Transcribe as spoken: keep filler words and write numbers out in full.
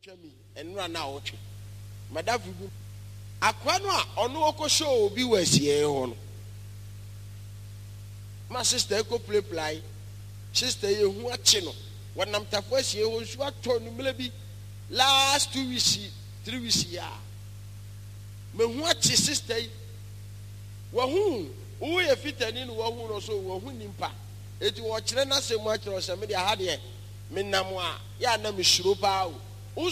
Chemi and run out. Madame Aquana on Oko show be was here on. My sister go play play. Sister, you watching. When I'm first year was what told me maybe last two weeks, three weeks here. Me what sister? Wahoo, who a fit and in Wahoo or so, Wahoo Nimpa. It was China so much or somebody had here. Minamwa, ya name is Shrupa.